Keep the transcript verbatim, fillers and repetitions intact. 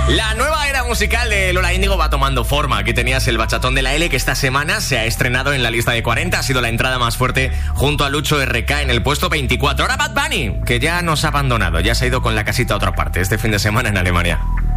La nueva era musical de Lola Índigo va tomando forma. Aquí tenías el bachatón de la L, que esta semana se ha estrenado en la lista de cuarenta. Ha sido la entrada más fuerte junto a Lucho R K en el puesto veinticuatro. Ahora Bad Bunny, que ya nos ha abandonado, ya se ha ido con la casita a otra parte este fin de semana en Alemania.